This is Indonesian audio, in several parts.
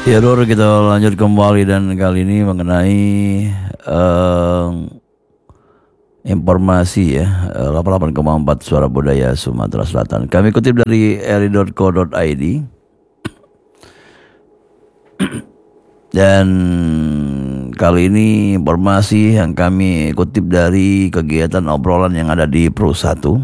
Ya Ror, kita lanjut kembali dan kali ini mengenai eh, informasi ya, 88,4 Suara Budaya Sumatera Selatan. Kami kutip dari eri.co.id dan kali ini informasi yang kami kutip dari kegiatan obrolan yang ada di Pro 1.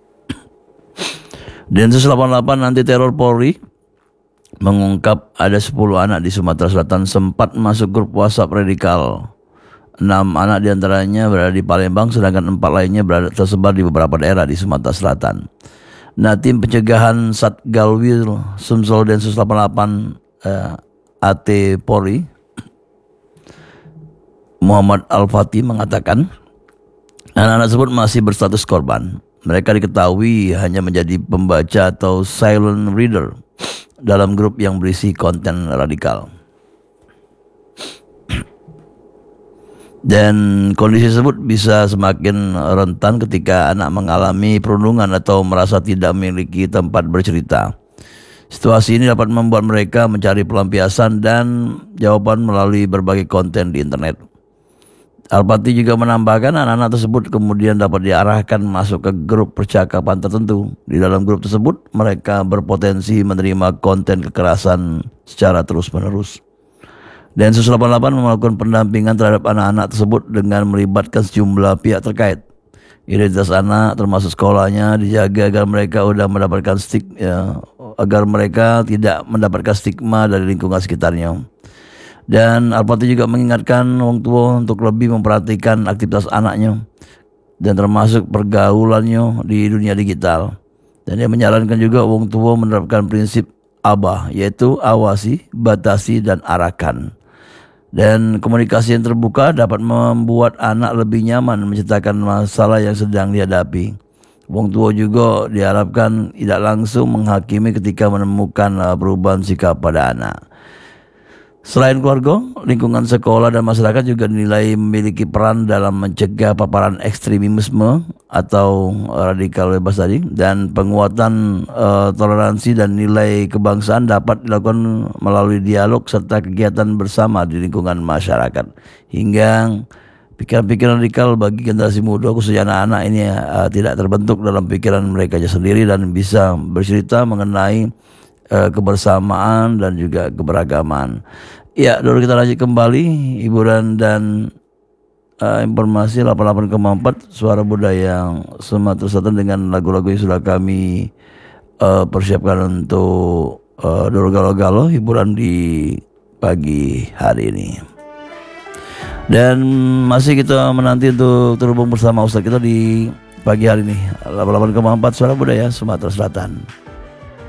Densus 88 anti teror Polri mengungkap ada 10 anak di Sumatera Selatan sempat masuk grup WhatsApp radikal. 6 anak diantaranya berada di Palembang, sedangkan 4 lainnya tersebar di beberapa daerah di Sumatera Selatan. Nah, tim pencegahan Satgalwil Sumsel Densus 88 AT Polri Muhammad Al-Fatih mengatakan anak-anak tersebut masih berstatus korban. Mereka diketahui hanya menjadi pembaca atau silent reader dalam grup yang berisi konten radikal. Dan kondisi tersebut bisa semakin rentan ketika anak mengalami perundungan atau merasa tidak memiliki tempat bercerita. Situasi ini dapat membuat mereka mencari pelampiasan dan jawaban melalui berbagai konten di internet. Al-Fatih juga menambahkan anak-anak tersebut kemudian dapat diarahkan masuk ke grup percakapan tertentu. Di dalam grup tersebut, mereka berpotensi menerima konten kekerasan secara terus-menerus. Densus 88 melakukan pendampingan terhadap anak-anak tersebut dengan melibatkan sejumlah pihak terkait. Identitas anak termasuk sekolahnya dijaga agar mereka tidak mendapatkan stigma dari lingkungan sekitarnya. Dan Al-Fatih juga mengingatkan orang tua untuk lebih memperhatikan aktivitas anaknya dan termasuk pergaulannya di dunia digital. Dan dia menyarankan juga orang tua menerapkan prinsip ABAH, yaitu awasi, batasi, dan arahkan. Dan komunikasi yang terbuka dapat membuat anak lebih nyaman menceritakan masalah yang sedang dihadapi. Orang tua juga diharapkan tidak langsung menghakimi ketika menemukan perubahan sikap pada anak. Selain keluarga, lingkungan sekolah dan masyarakat juga dinilai memiliki peran dalam mencegah paparan ekstremisme atau radikal bebas tadi, dan penguatan toleransi dan nilai kebangsaan dapat dilakukan melalui dialog serta kegiatan bersama di lingkungan masyarakat. Hingga pikiran-pikiran radikal bagi generasi muda khususnya anak-anak ini tidak terbentuk dalam pikiran mereka sendiri dan bisa bercerita mengenai kebersamaan dan juga keberagaman. Ya, dulu kita lanjut kembali hiburan dan informasi 88,4 Suara Budaya Sumatera Selatan dengan lagu-lagu yang sudah kami persiapkan untuk Doro Galo-Galo hiburan di pagi hari ini. Dan masih kita menanti untuk terhubung bersama Ustaz kita di pagi hari ini 88,4 Suara Budaya Sumatera Selatan.